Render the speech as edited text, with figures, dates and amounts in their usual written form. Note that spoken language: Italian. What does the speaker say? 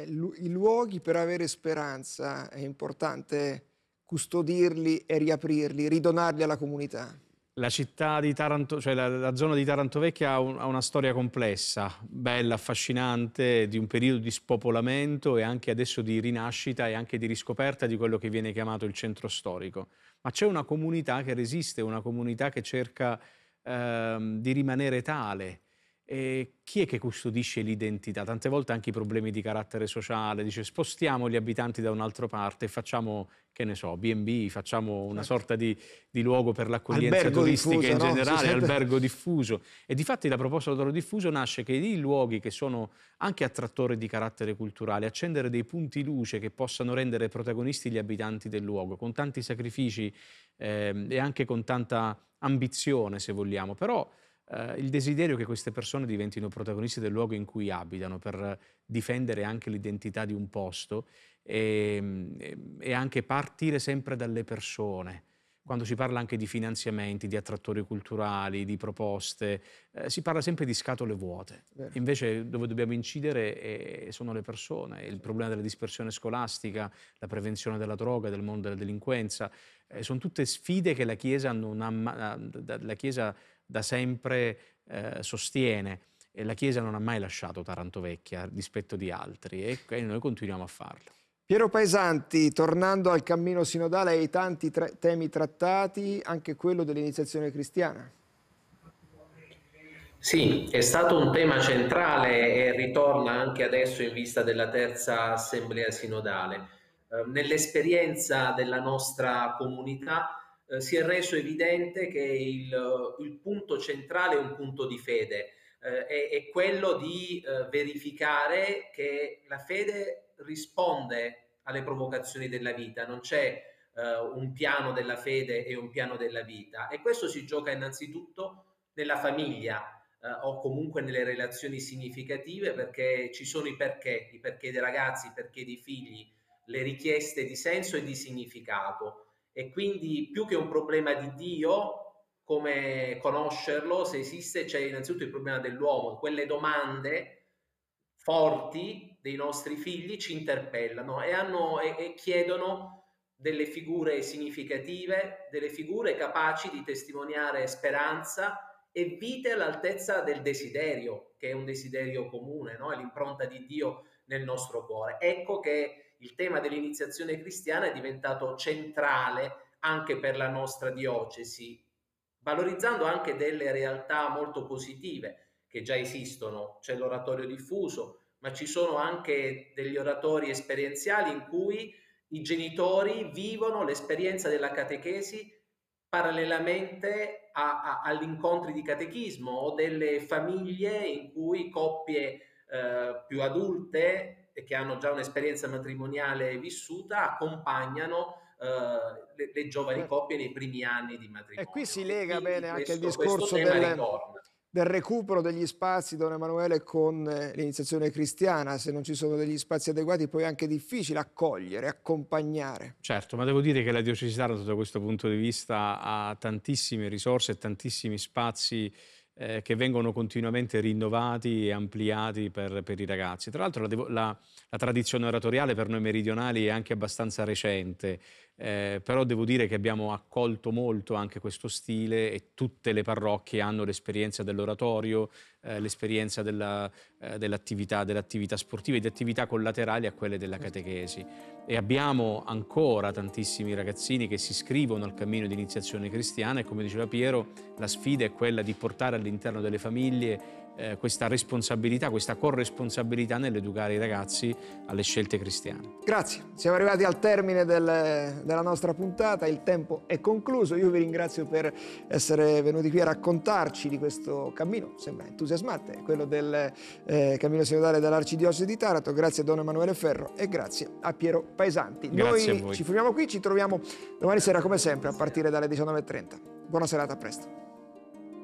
i luoghi per avere speranza è importante custodirli e riaprirli, ridonarli alla comunità. La città di Taranto, cioè la zona di Taranto Vecchia ha una storia complessa, bella, affascinante, di un periodo di spopolamento e anche adesso di rinascita e anche di riscoperta di quello che viene chiamato il centro storico. Ma c'è una comunità che resiste, una comunità che cerca di rimanere tale. E chi è che custodisce l'identità? Tante volte anche i problemi di carattere sociale, dice spostiamo gli abitanti da un'altra parte e facciamo, che ne so, B&B, facciamo una sorta di luogo per l'accoglienza Albergo turistica diffuso, in no? generale, albergo diffuso. E difatti la proposta d'oro diffuso nasce che i luoghi che sono anche attrattori di carattere culturale, accendere dei punti luce che possano rendere protagonisti gli abitanti del luogo, con tanti sacrifici e anche con tanta ambizione, se vogliamo. Però il desiderio che queste persone diventino protagonisti del luogo in cui abitano per difendere anche l'identità di un posto e anche partire sempre dalle persone. Quando si parla anche di finanziamenti, di attrattori culturali, di proposte, si parla sempre di scatole vuote. Vero. Invece dove dobbiamo incidere sono le persone, il problema della dispersione scolastica, la prevenzione della droga, del mondo della delinquenza, sono tutte sfide che la Chiesa, la Chiesa da sempre sostiene, e la Chiesa non ha mai lasciato Taranto Vecchia a dispetto di altri e noi continuiamo a farlo. Piero Paesanti, tornando al cammino sinodale e ai tanti temi trattati, anche quello dell'iniziazione cristiana. Sì, è stato un tema centrale e ritorna anche adesso in vista della terza assemblea sinodale. Nell'esperienza della nostra comunità si è reso evidente che il punto centrale è un punto di fede, è quello di verificare che la fede risponde alle provocazioni della vita, non c'è un piano della fede e un piano della vita, e questo si gioca innanzitutto nella famiglia o comunque nelle relazioni significative, perché ci sono i perché dei ragazzi, i perché dei figli, le richieste di senso e di significato. E quindi più che un problema di Dio, come conoscerlo, se esiste, c'è innanzitutto il problema dell'uomo. Quelle domande forti dei nostri figli ci interpellano e chiedono delle figure significative, delle figure capaci di testimoniare speranza e vite all'altezza del desiderio, che è un desiderio comune, no? È l'impronta di Dio nel nostro cuore. Ecco che il tema dell'iniziazione cristiana è diventato centrale anche per la nostra diocesi, valorizzando anche delle realtà molto positive che già esistono. C'è l'oratorio diffuso, ma ci sono anche degli oratori esperienziali in cui i genitori vivono l'esperienza della catechesi parallelamente agli incontri di catechismo, o delle famiglie in cui coppie più adulte e che hanno già un'esperienza matrimoniale vissuta accompagnano le giovani coppie nei primi anni di matrimonio. E qui si lega bene anche il questo discorso tema ritorna. del recupero degli spazi, Don Emanuele, con l'iniziazione cristiana. Se non ci sono degli spazi adeguati poi è anche difficile accogliere, accompagnare. Certo, ma devo dire che la Diocesi di Taranto da questo punto di vista ha tantissime risorse e tantissimi spazi che vengono continuamente rinnovati e ampliati per i ragazzi. Tra l'altro la tradizione oratoriale per noi meridionali è anche abbastanza recente, però devo dire che abbiamo accolto molto anche questo stile e tutte le parrocchie hanno l'esperienza dell'oratorio, l'esperienza dell'attività sportiva e di attività collaterali a quelle della catechesi. E abbiamo ancora tantissimi ragazzini che si iscrivono al cammino di iniziazione cristiana e, come diceva Piero, la sfida è quella di portare all'interno delle famiglie questa responsabilità, questa corresponsabilità nell'educare i ragazzi alle scelte cristiane. Grazie, siamo arrivati al termine della nostra puntata, il tempo è concluso. Io vi ringrazio per essere venuti qui a raccontarci di questo cammino, sembra entusiasmante, quello del cammino sinodale dell'Arcidiocesi di Taranto. Grazie a Don Emanuele Ferro e grazie a Piero Paesanti. Grazie Noi a voi. ci fermiamo qui, ci troviamo domani sera come sempre a partire dalle 19:30. Buona serata, a presto.